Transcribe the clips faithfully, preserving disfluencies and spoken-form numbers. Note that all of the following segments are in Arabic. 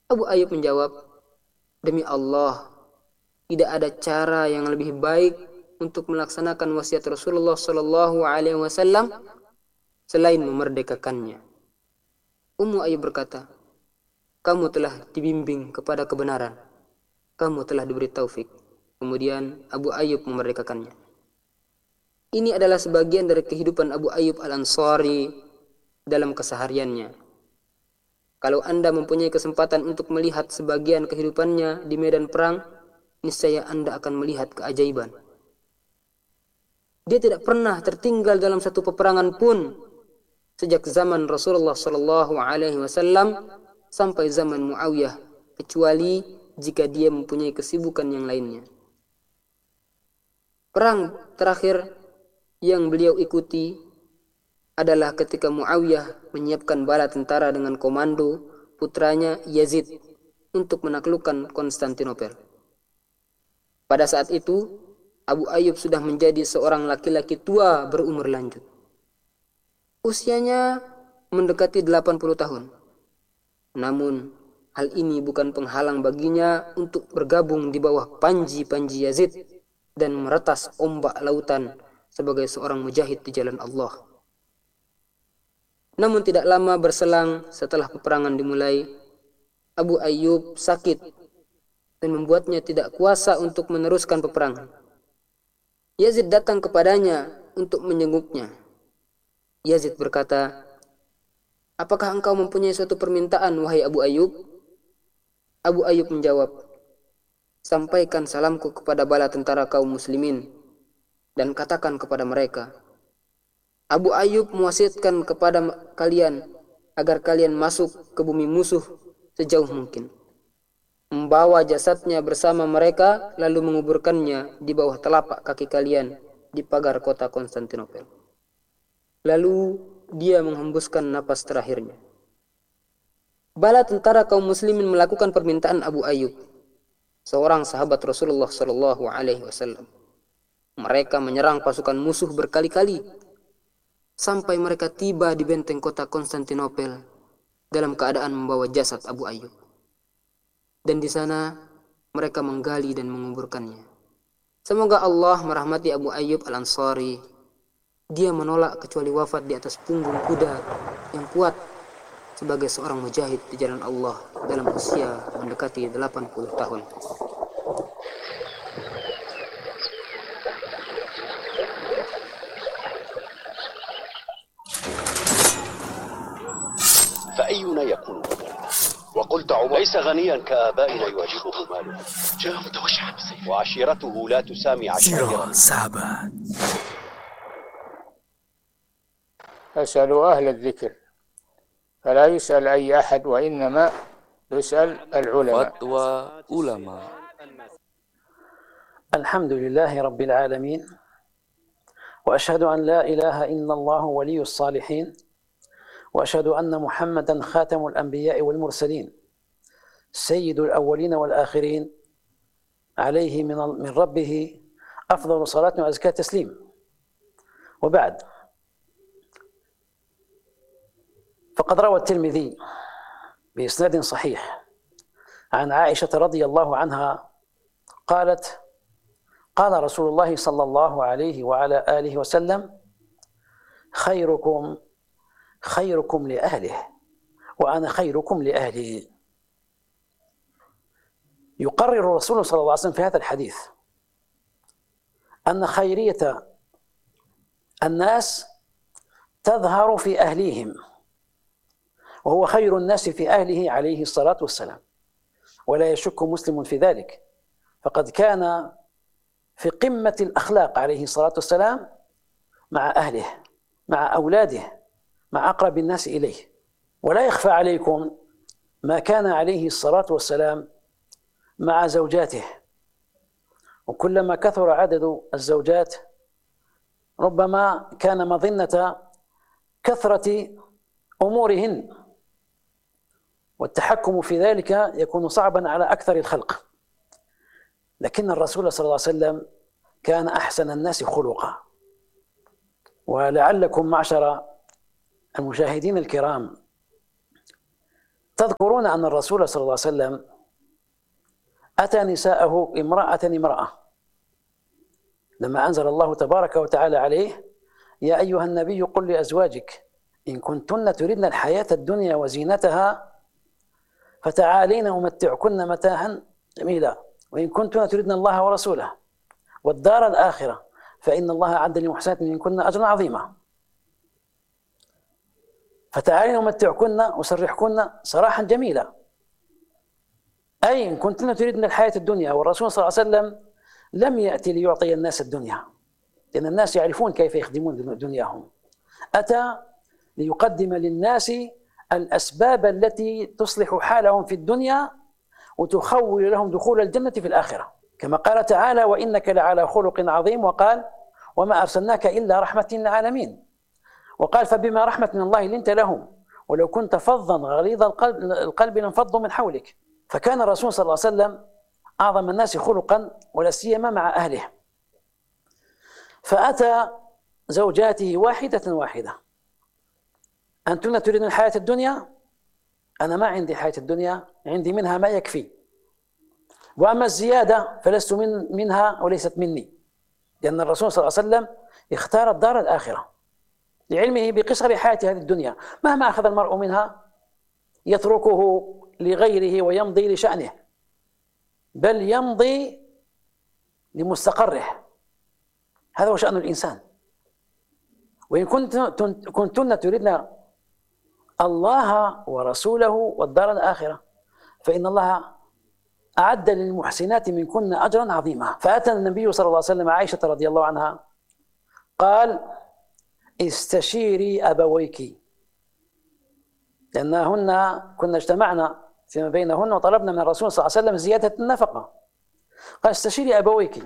Abu Ayyub menjawab, demi Allah, tidak ada cara yang lebih baik untuk melaksanakan wasiat Rasulullah Shallallahu Alaihi Wasallam selain memerdekakannya. Ummu Ayyub berkata, kamu telah dibimbing kepada kebenaran. Kamu telah diberi taufik. Kemudian Abu Ayyub memerdekakannya. Ini adalah sebagian dari kehidupan Abu Ayyub Al-Ansari dalam kesehariannya. Kalau Anda mempunyai kesempatan untuk melihat sebagian kehidupannya di medan perang, niscaya Anda akan melihat keajaiban. Dia tidak pernah tertinggal dalam satu peperangan pun sejak zaman Rasulullah Shallallahu Alaihi Wasallam sampai zaman Muawiyah, kecuali jika dia mempunyai kesibukan yang lainnya. Perang terakhir yang beliau ikuti adalah ketika Muawiyah menyiapkan bala tentara dengan komando putranya Yazid untuk menaklukkan Konstantinopel. Pada saat itu, Abu Ayyub sudah menjadi seorang laki-laki tua berumur lanjut. Usianya mendekati delapan puluh tahun. Namun, hal ini bukan penghalang baginya untuk bergabung di bawah panji-panji Yazid dan meretas ombak lautan sebagai seorang mujahid di jalan Allah. Namun tidak lama berselang setelah peperangan dimulai, Abu Ayyub sakit dan membuatnya tidak kuasa untuk meneruskan peperangan. Yazid datang kepadanya untuk menjenguknya. Yazid berkata, apakah engkau mempunyai suatu permintaan, wahai Abu Ayyub? Abu Ayyub menjawab, sampaikan salamku kepada bala tentara kaum muslimin dan katakan kepada mereka, Abu Ayyub mewasiatkan kepada kalian agar kalian masuk ke bumi musuh sejauh mungkin, membawa jasadnya bersama mereka lalu menguburkannya di bawah telapak kaki kalian di pagar kota Konstantinopel. Lalu dia menghembuskan napas terakhirnya. Bala tentara kaum muslimin melakukan permintaan Abu Ayyub, seorang sahabat Rasulullah Shallallahu Alaihi Wasallam. Mereka menyerang pasukan musuh berkali-kali sampai mereka tiba di benteng kota Konstantinopel dalam keadaan membawa jasad Abu Ayyub. Dan di sana mereka menggali dan menguburkannya. Semoga Allah merahmati Abu Ayyub Al-Ansari. Dia menolak kecuali wafat di atas punggung kuda yang kuat sebagai seorang mujahid di jalan Allah dalam usia mendekati delapan puluh tahun. فأينا يكون وقلت عمر ليس غنيا كآبائنا يواجهه ماله جاء متوشعا بسيفه وعشيرته لا تسامي عشيرته. فاسألوا أهل الذكر فلا يسأل أي أحد وإنما يسأل العلماء. فتوى علماء. الحمد لله رب العالمين وأشهد أن لا إله إلا الله ولي الصالحين وأشهد أن محمدا خاتم الأنبياء والمرسلين سيد الأولين والآخرين عليه من من ربه أفضل صلاة وأزكى تسليم. وبعد، فقد روى الترمذي بإسناد صحيح عن عائشة رضي الله عنها قالت: قال رسول الله صلى الله عليه وعلى آله وسلم: خيركم خيركم لأهله وأنا خيركم لأهلي. يقرر الرسول صلى الله عليه وسلم في هذا الحديث أن خيرية الناس تظهر في أهليهم، وهو خير الناس في أهله عليه الصلاة والسلام، ولا يشك مسلم في ذلك، فقد كان في قمة الأخلاق عليه الصلاة والسلام مع أهله، مع أولاده، مع أقرب الناس إليه. ولا يخفى عليكم ما كان عليه الصلاة والسلام مع زوجاته، وكلما كثر عدد الزوجات ربما كان مظنة كثرة أمورهن، والتحكم في ذلك يكون صعبا على أكثر الخلق. لكن الرسول صلى الله عليه وسلم كان أحسن الناس خلقا. ولعلكم معشر المشاهدين الكرام تذكرون أن الرسول صلى الله عليه وسلم أتى نساءه امرأة امرأة لما أنزل الله تبارك وتعالى عليه: يا أيها النبي قل لأزواجك إن كنتن تردن الحياة الدنيا وزينتها فتعالين أمتعكن متاعا جميلا وإن كنتن تردن الله ورسوله والدار الآخرة فإن الله أعد للمحسنات منكن أجرا عظيما. فتعالين أمتعكن وسرحكن سراحا جميلا، أي إن كنتن تردن الحياة الدنيا. والرسول صلى الله عليه وسلم لم يأتي ليعطي الناس الدنيا، لأن الناس يعرفون كيف يخدمون دنياهم. أتى ليقدم للناس الأسباب التي تصلح حالهم في الدنيا وتخول لهم دخول الجنة في الآخرة، كما قال تعالى: وإنك لعلى خلق عظيم، وقال: وما أرسلناك إلا رحمة للعالمين، وقال: فبما رحمة من الله لنت لهم ولو كنت فظا غليظ القلب, القلب لانفضوا من حولك. فكان الرسول صلى الله عليه وسلم أعظم الناس خلقا ولا سيما مع أهله. فأتى زوجاته واحدة واحدة: أنتن تريدن الحياة الدنيا؟ أنا ما عندي حياة الدنيا، عندي منها ما يكفي، وأما الزيادة فلست من منها وليست مني، لأن الرسول صلى الله عليه وسلم اختار الدار الآخرة لعلمه بقصر حياة هذه الدنيا. مهما أخذ المرء منها يتركه لغيره ويمضي لشأنه، بل يمضي لمستقره. هذا هو شأن الإنسان. وإن كنتن تريدن الله ورسوله والدار الآخرة فإن الله أعد للمحسنات منكن أجرا عظيما. فأتى النبي صلى الله عليه وسلم عائشة رضي الله عنها قال: استشيري أبويك، لأنهن كنا اجتمعنا فيما بينهن وطلبنا من الرسول صلى الله عليه وسلم زيادة النفقة. قال: استشيري أبويك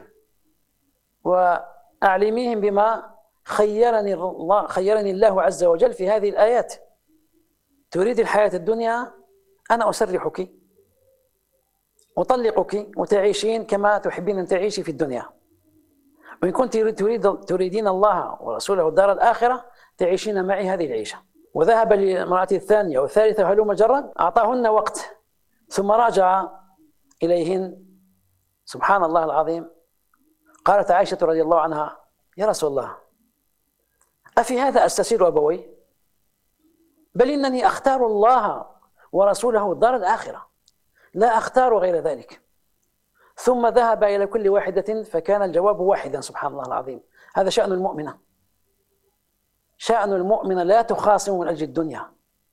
وأعلميهم بما خيرني الله خيرني الله عز وجل في هذه الآيات. تريد الحياة الدنيا، أنا أسرحك أطلقك وتعيشين كما تحبين أن تعيشي في الدنيا، وإن كنت تريد تريدين الله ورسوله الدار الآخرة تعيشين معي هذه العيشة. وذهب للمرأة الثانية والثالثة هلم جرا، أعطاهن وقت ثم راجع إليهن. سبحان الله العظيم، قالت عائشة رضي الله عنها: يا رسول الله، أفي هذا أستسير أبوي؟ بل إنني أختار الله ورسوله الدار الآخرة، لا أختار غير ذلك. ثم ذهب إلى كل واحدة فكان الجواب واحدا. سبحان الله العظيم، هذا شأن المؤمنة. شأن المؤمنة لا تخاصم من أجل الدنيا،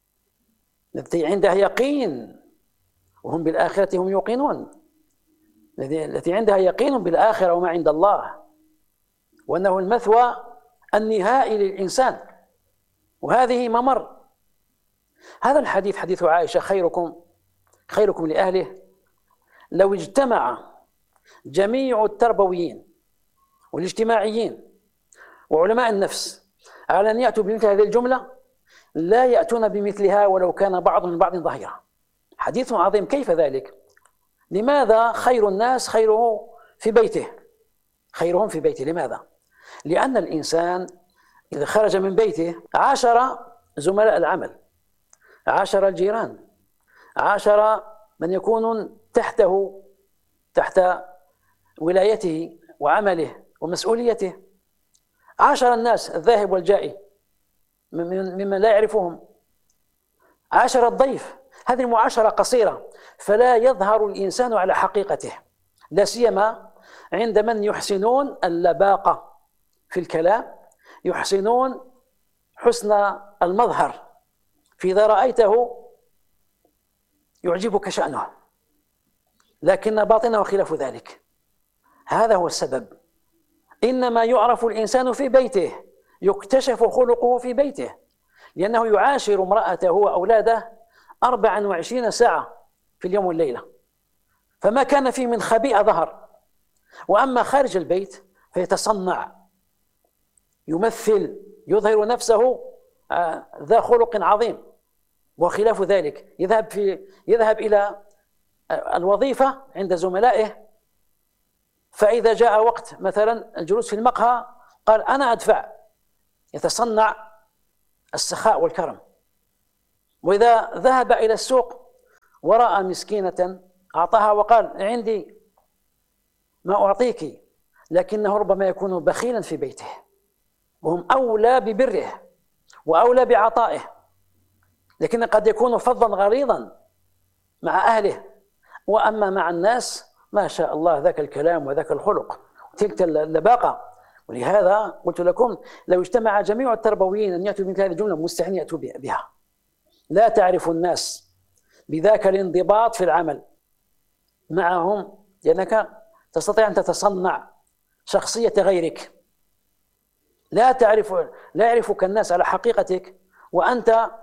التي عندها يقين وهم بالآخرة هم يوقنون، التي عندها يقين بالآخرة وما عند الله، وأنه المثوى النهائي للإنسان، وهذه ممر. هذا الحديث حديث عائشة: خيركم خيركم لأهله. لو اجتمع جميع التربويين والاجتماعيين وعلماء النفس على أن يأتوا بمثل هذه الجملة لا يأتون بمثلها ولو كان بعض من بعض ظهيرا. حديث عظيم. كيف ذلك؟ لماذا خير الناس خيره في بيته؟ خيرهم في بيته. لماذا؟ لأن الإنسان إذا خرج من بيته عاشر زملاء العمل، عاشر الجيران، عاشر من يكون تحته تحت ولايته وعمله ومسؤوليته، عاشر الناس الذاهب والجائي ممن لا يعرفهم، عاشر الضيف. هذه المعاشرة قصيرة، فلا يظهر الإنسان على حقيقته، لا سيما عند من يحسنون اللباقة في الكلام، يحسنون حسن المظهر، فإذا رأيته يعجبك شأنه لكن باطنه خلاف ذلك. هذا هو السبب. إنما يعرف الإنسان في بيته، يكتشف خلقه في بيته، لأنه يعاشر امرأته وأولاده أربعا وعشرين ساعة في اليوم والليلة، فما كان فيه من خبيئة ظهر. وأما خارج البيت فيتصنع، يمثل، يظهر نفسه ذا خلق عظيم، وخلاف ذلك يذهب في يذهب إلى الوظيفة عند زملائه، فإذا جاء وقت مثلا الجلوس في المقهى قال أنا أدفع، يتصنع السخاء والكرم. وإذا ذهب إلى السوق ورأى مسكينة أعطاها وقال عندي ما أعطيك، لكنه ربما يكون بخيلا في بيته، وهم أولى ببره وأولى بعطائه، لكن قد يكون فظا غليظا مع أهله، وأما مع الناس ما شاء الله ذاك الكلام وذاك الخلق وتلك اللباقة. ولهذا قلت لكم لو اجتمع جميع التربويين أن يأتوا بمثل هذه الجملة مستحيل يأتوا بها. لا تعرف الناس بذاك الانضباط في العمل معهم، لأنك تستطيع أن تتصنع شخصية غيرك. لا تعرف لا يعرفك الناس على حقيقتك وأنت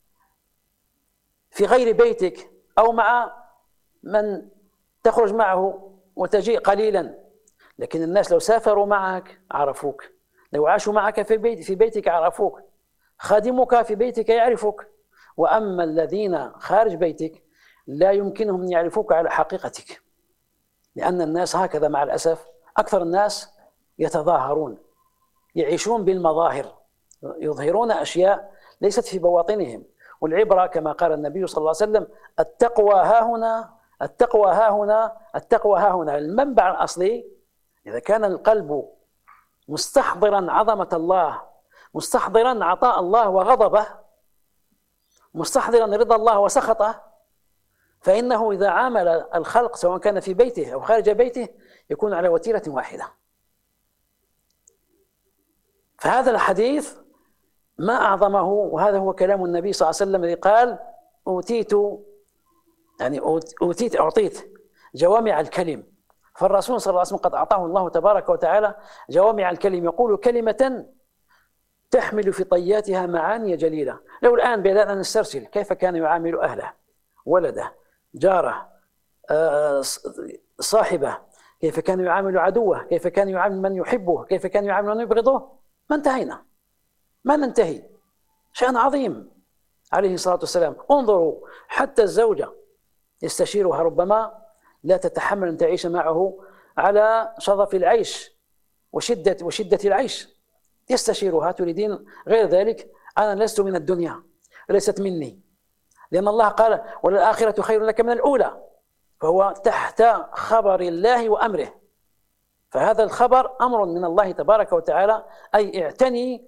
في غير بيتك أو مع من تخرج معه وتجيء قليلا، لكن الناس لو سافروا معك عرفوك، لو عاشوا معك في بيت في بيتك عرفوك، خادمك في بيتك يعرفك. وأما الذين خارج بيتك لا يمكنهم أن يعرفوك على حقيقتك، لأن الناس هكذا مع الأسف، أكثر الناس يتظاهرون، يعيشون بالمظاهر، يظهرون أشياء ليست في بواطنهم. والعبرة كما قال النبي صلى الله عليه وسلم التقوى ها هنا، التقوى ها هنا، التقوى ها هنا. المنبع الأصلي إذا كان القلب مستحضرا عظمة الله، مستحضرا عطاء الله وغضبه، مستحضرا رضا الله وسخطه، فإنه إذا عامل الخلق سواء كان في بيته أو خارج بيته يكون على وتيرة واحدة. فهذا الحديث ما أعظمه، وهذا هو كلام النبي صلى الله عليه وسلم الذي قال أوتيت يعني أوتيت أعطيت جوامع الكلم. فالرسول صلى الله عليه وسلم قد أعطاه الله تبارك وتعالى جوامع الكلم، يقول كلمة تحمل في طياتها معاني جليلة. لو الآن بدأنا نسترسل كيف كان يعامل أهله، ولده، جاره، صاحبه، كيف كان يعامل عدوه، كيف كان يعامل من يحبه، كيف كان يعامل من يبغضه، ما انتهينا، ما ننتهي. شأن عظيم عليه الصلاة والسلام. انظروا حتى الزوجة يستشيرها ربما لا تتحمل أن تعيش معه على شظف العيش وشدة وشدة العيش، يستشيرها تريدين غير ذلك، أنا لست من الدنيا، ليست مني، لأن الله قال وللآخرة خير لك من الأولى، فهو تحت خبر الله وأمره. فهذا الخبر أمر من الله تبارك وتعالى، أي اعتني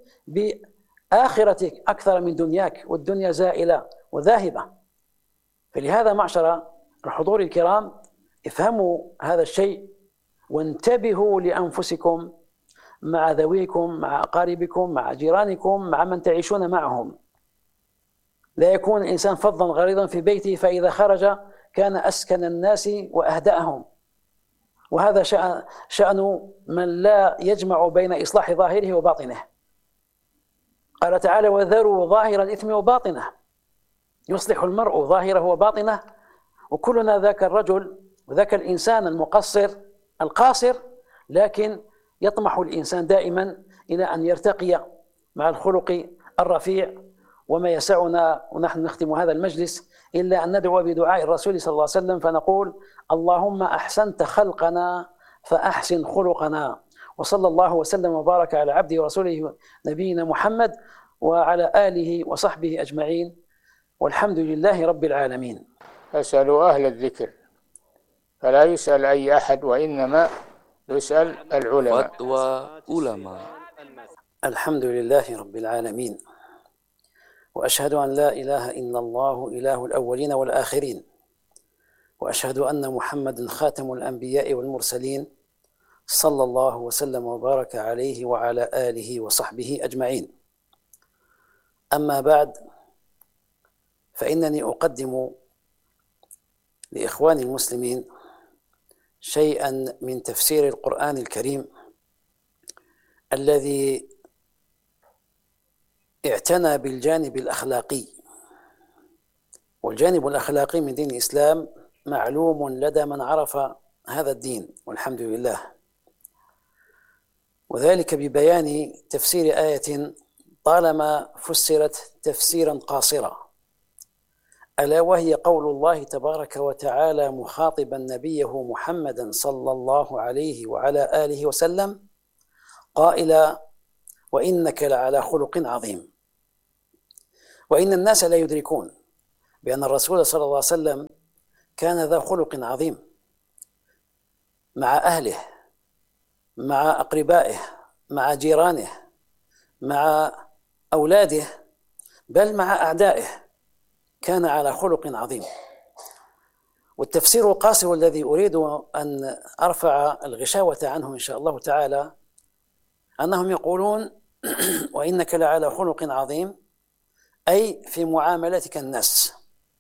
بآخرتك أكثر من دنياك، والدنيا زائلة وذاهبة. فلهذا معشر الحضور الكرام افهموا هذا الشيء وانتبهوا لأنفسكم مع ذويكم، مع أقاربكم، مع جيرانكم، مع من تعيشون معهم. لا يكون الإنسان فظا غليظا في بيته فإذا خرج كان أسكن الناس وأهدأهم، وهذا شأن, شأن من لا يجمع بين إصلاح ظاهره وباطنه. قال تعالى وذروا ظاهر الإثم وباطنه، يصلح المرء ظاهره وباطنه. وكلنا ذاك الرجل وذاك الإنسان المقصر القاصر، لكن يطمح الإنسان دائما إلى أن يرتقي مع الخلق الرفيع. وما يسعنا ونحن نختم هذا المجلس إلا أن ندعو بدعاء الرسول صلى الله عليه وسلم فنقول اللهم أحسنت خلقنا فأحسن خلقنا. وصلى الله وسلم وبارك على عبده ورسوله نبينا محمد وعلى آله وصحبه أجمعين، والحمد لله رب العالمين. فاسألوا أهل الذكر، فلا يسأل أي أحد وإنما يسأل العلماء. فتوى علماء. الحمد لله رب العالمين، وأشهد أن لا إله إلا الله إله الأولين والآخرين، وأشهد أن محمد خاتم الأنبياء والمرسلين صلى الله وسلم وبارك عليه وعلى آله وصحبه أجمعين. أما بعد، فإنني أقدم لإخواني المسلمين شيئا من تفسير القرآن الكريم الذي اعتنى بالجانب الأخلاقي. والجانب الأخلاقي من دين الإسلام معلوم لدى من عرف هذا الدين والحمد لله، وذلك ببيان تفسير آية طالما فسرت تفسيرا قاصرا، ألا وهي قول الله تبارك وتعالى مخاطبا نبيه محمدا صلى الله عليه وعلى آله وسلم قائلا وإنك لعلى خلق عظيم. وإن الناس لا يدركون بأن الرسول صلى الله عليه وسلم كان ذا خلق عظيم مع أهله، مع أقربائه، مع جيرانه، مع أولاده، بل مع أعدائه، كان على خلق عظيم. والتفسير القاصر الذي أريد أن أرفع الغشاوة عنه إن شاء الله تعالى أنهم يقولون وإنك لعلى خلق عظيم، أي في معاملتك الناس،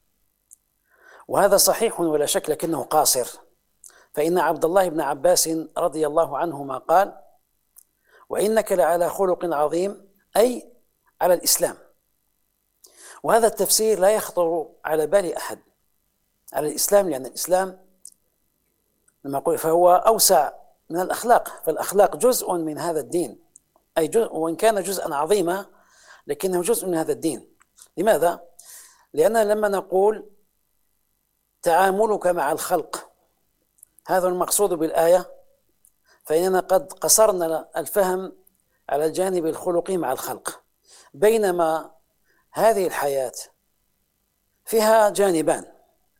وهذا صحيح ولا شك، لكنه قاصر. فإن عبد الله بن عباس رضي الله عنهما قال: وإنك لعلى خلق عظيم، أي على الإسلام. وهذا التفسير لا يخطر على بال أحد على الإسلام، لأن الإسلام لما أقول فهو أوسع من الأخلاق، فالأخلاق جزء من هذا الدين، أي جزء، وإن كان جزءا عظيما لكنه جزء من هذا الدين. لماذا؟ لأننا لما نقول تعاملك مع الخلق، هذا المقصود بالآية، فإننا قد قصرنا الفهم على الجانب الخلقي مع الخلق، بينما هذه الحياة فيها جانبان: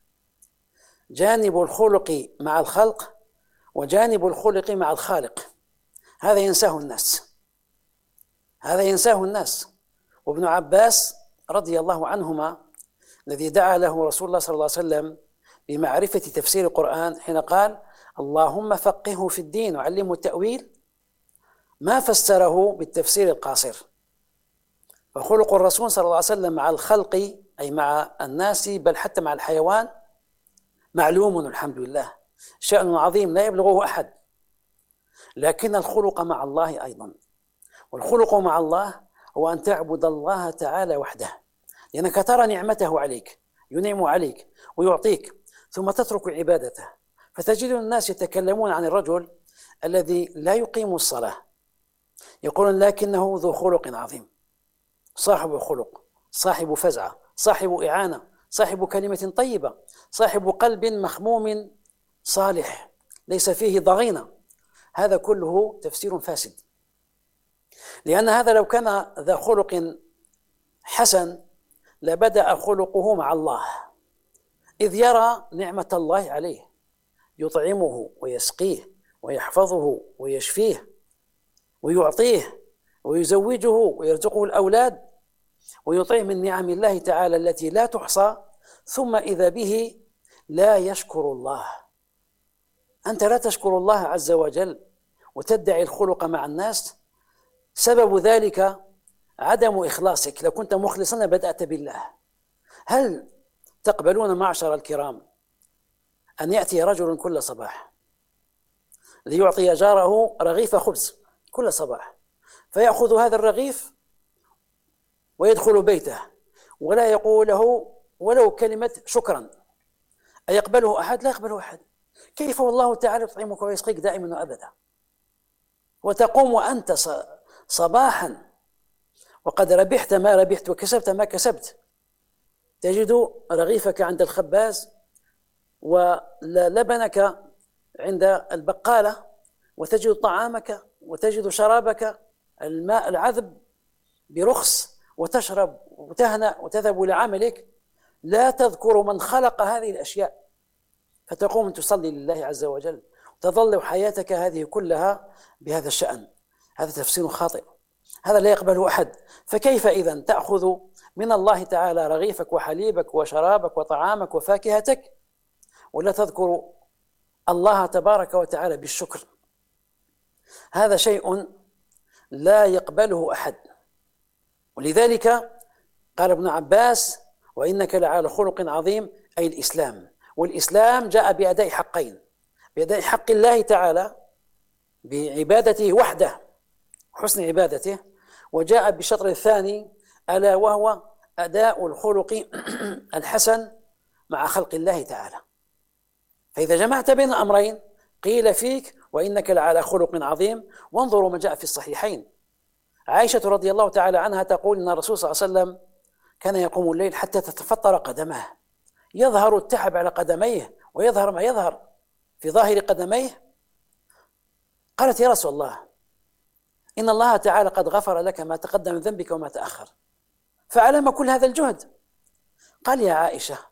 جانب الخلق مع الخلق وجانب الخلق مع الخالق. هذا ينساه الناس، هذا ينساه الناس. وابن عباس رضي الله عنهما الذي دعا له رسول الله صلى الله عليه وسلم بمعرفة تفسير القرآن حين قال: اللهم فقهه في الدين وعلمه التأويل، ما فسره بالتفسير القاصر. فخلق الرسول صلى الله عليه وسلم مع الخلق، أي مع الناس، بل حتى مع الحيوان، معلوم الحمد لله، شأن عظيم لا يبلغه أحد. لكن الخلق مع الله أيضا، والخلق مع الله هو أن تعبد الله تعالى وحده، لأنك ترى نعمته عليك، ينعم عليك ويعطيك، ثم تترك عبادته. فتجد الناس يتكلمون عن الرجل الذي لا يقيم الصلاة، يقولون لكنه ذو خلق عظيم، صاحب خلق، صاحب فزعة، صاحب إعانة، صاحب كلمة طيبة، صاحب قلب مخموم صالح ليس فيه ضغينة. هذا كله تفسير فاسد، لأن هذا لو كان ذا خلق حسن لبدأ خلقه مع الله، إذ يرى نعمة الله عليه، يطعمه ويسقيه ويحفظه ويشفيه ويعطيه ويزوجه ويرزقه الأولاد ويطيع من نعم الله تعالى التي لا تحصى، ثم إذا به لا يشكر الله. أنت لا تشكر الله عز وجل وتدعي الخلق مع الناس، سبب ذلك عدم إخلاصك. لو كنت مخلصا بدأت بالله. هل تقبلون معشر الكرام أن يأتي رجل كل صباح ليعطي جاره رغيف خبز كل صباح، فيأخذ هذا الرغيف ويدخل بيته ولا يقول له ولو كلمة شكرا؟ أيقبله أحد؟ لا يقبله أحد. كيف والله تعالى يطعمك ويسقيك دائما وأبدا، وتقوم أنت صباحا وقد ربحت ما ربحت وكسبت ما كسبت، تجد رغيفك عند الخباز ولبنك عند البقالة، وتجد طعامك وتجد شرابك الماء العذب برخص، وتشرب وتهنأ وتذهب لعملك، لا تذكر من خلق هذه الأشياء، فتقوم تصلي لله عز وجل وتظل حياتك هذه كلها بهذا الشأن. هذا تفسير خاطئ، هذا لا يقبله أحد. فكيف إذن تأخذ من الله تعالى رغيفك وحليبك وشرابك وطعامك وفاكهتك ولا تذكر الله تبارك وتعالى بالشكر؟ هذا شيء لا يقبله أحد. ولذلك قال ابن عباس: وإنك لعلى خلق عظيم، أي الإسلام. والإسلام جاء بأداء حقين: بأداء حق الله تعالى بعبادته وحده، حسن عبادته، وجاء بالشطر الثاني ألا وهو أداء الخلق الحسن مع خلق الله تعالى. فإذا جمعت بين الأمرين قيل فيك وإنك لعلى خلق عظيم. وانظروا ما جاء في الصحيحين، عائشة رضي الله تعالى عنها تقول إن الرسول صلى الله عليه وسلم كان يقوم الليل حتى تتفطر قدماه، يظهر التعب على قدميه ويظهر ما يظهر في ظاهر قدميه. قالت: يا رسول الله، إن الله تعالى قد غفر لك ما تقدم من ذنبك وما تأخر، فعلم كل هذا الجهد؟ قال: يا عائشة،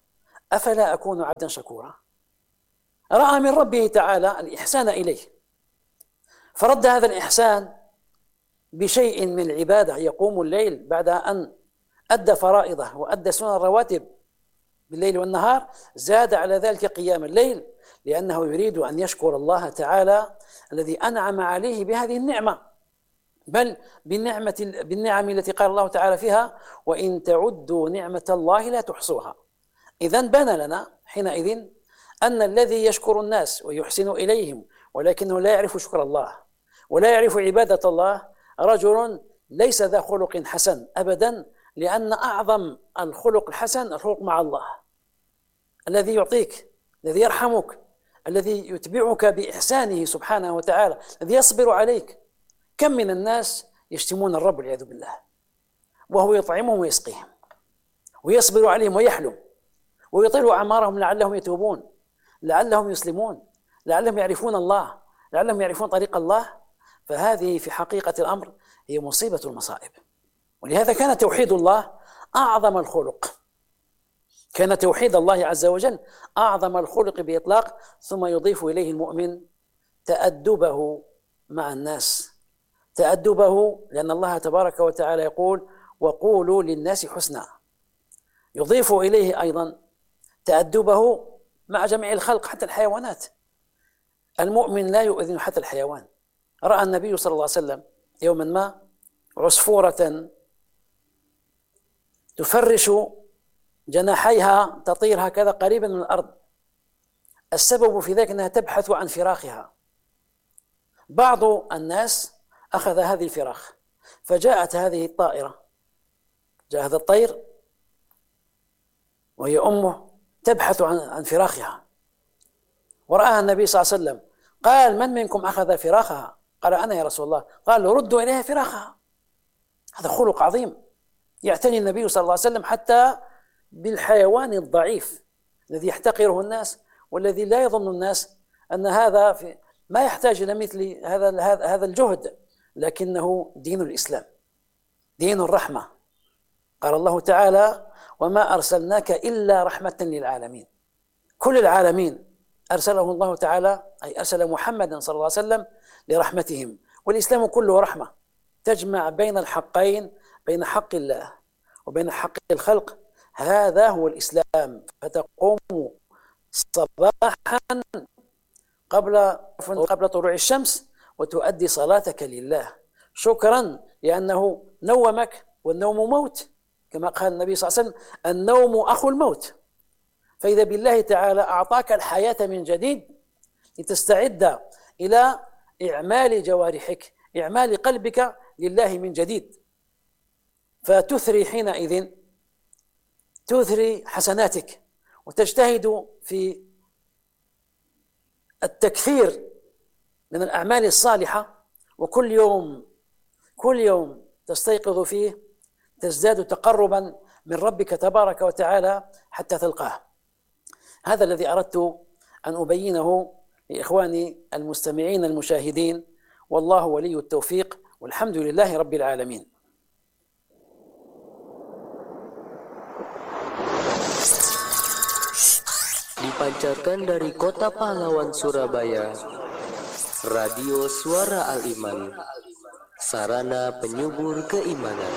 أفلا أكون عبدا شكورا؟ رأى من ربه تعالى الإحسان إليه، فرد هذا الإحسان بشيء من العبادة، يقوم الليل بعد أن أدى فرائضه وأدى سنن الرواتب بالليل والنهار، زاد على ذلك قيام الليل، لأنه يريد أن يشكر الله تعالى الذي أنعم عليه بهذه النعمة، بل بالنعمة بالنعم التي قال الله تعالى فيها: وإن تعدوا نعمة الله لا تحصوها. إذن بان لنا حينئذ أن الذي يشكر الناس ويحسن إليهم ولكنه لا يعرف شكر الله ولا يعرف عبادة الله رجل ليس ذا خلق حسن أبدا، لأن أعظم الخلق الحسن الخلق مع الله، الذي يعطيك، الذي يرحمك، الذي يتبعك بإحسانه سبحانه وتعالى، الذي يصبر عليك. كم من الناس يشتمون الرب والعياذ بالله وهو يطعمهم ويسقيهم ويصبر عليهم ويحلم ويطيل أعمارهم لعلهم يتوبون، لعلهم يسلمون، لعلهم يعرفون الله، لعلهم يعرفون طريق الله. فهذه في حقيقة الأمر هي مصيبة المصائب. ولهذا كان توحيد الله أعظم الخلق، كان توحيد الله عز وجل أعظم الخلق بإطلاق. ثم يضيف إليه المؤمن تأدبه مع الناس، تأدبه، لأن الله تبارك وتعالى يقول: وقولوا للناس حسنا. يضيف إليه أيضا تأدبه مع جميع الخلق حتى الحيوانات. المؤمن لا يؤذن حتى الحيوان. رأى النبي صلى الله عليه وسلم يوما ما عصفورة تفرش جناحيها تطير هكذا قريبا من الأرض، السبب في ذلك أنها تبحث عن فراخها. بعض الناس أخذ هذه الفراخ، فجاءت هذه الطائرة، جاء هذا الطير وهي أمه تبحث عن عن فراخها، ورآها النبي صلى الله عليه وسلم، قال: من منكم أخذ فراخها؟ قال: أنا يا رسول الله. قال: ردوا إليها فراخها. هذا خلق عظيم يعتني النبي صلى الله عليه وسلم حتى بالحيوان الضعيف الذي يحتقره الناس، والذي لا يظن الناس أن هذا في ما يحتاج إلى مثل هذا هذا الجهد، لكنه دين الإسلام، دين الرحمة. قال الله تعالى: وما أرسلناك إلا رحمة للعالمين. كل العالمين أرسله الله تعالى، أي أرسل محمدا صلى الله عليه وسلم لرحمتهم. والإسلام كله رحمة تجمع بين الحقين، بين حق الله وبين حق الخلق. هذا هو الإسلام. فتقوم صباحا قبل قبل طلوع الشمس وتؤدي صلاتك لله شكرا لأنه نومك، والنوم موت، كما قال النبي صلى الله عليه وسلم: النوم أخو الموت. فإذا بالله تعالى أعطاك الحياة من جديد لتستعد إلى إعمال جوارحك، إعمال قلبك لله من جديد، فتثري حينئذ تثري حسناتك وتجتهد في التكثير من الأعمال الصالحة، وكل يوم كل يوم تستيقظ فيه تزداد تقربا من ربك تبارك وتعالى حتى تلقاه. هذا الذي أردت أن أبينه لإخواني المستمعين المشاهدين، والله ولي التوفيق، والحمد لله رب العالمين. Dipancarkan dari Kota Pahlawan, Surabaya, Radio Suara Al-Iman, sarana penyubur keimanan.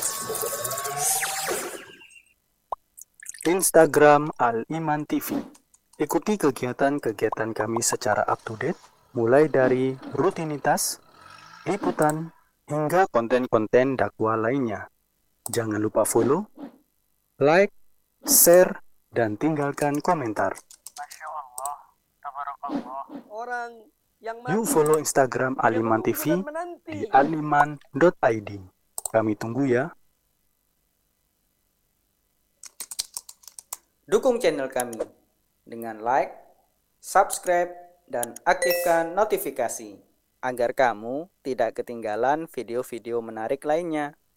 Instagram Al-Iman T V. Ikuti kegiatan-kegiatan kami secara up-to-date, mulai dari rutinitas, liputan, hingga konten-konten dakwah lainnya. Jangan lupa follow, like, share, dan tinggalkan komentar. Masya Allah, tabarakallah. Orang yang Yuk follow Instagram Al-Iman T V di aliman dot i d. Kami tunggu ya. Dukung channel kami dengan like, subscribe, dan aktifkan notifikasi agar kamu tidak ketinggalan video-video menarik lainnya.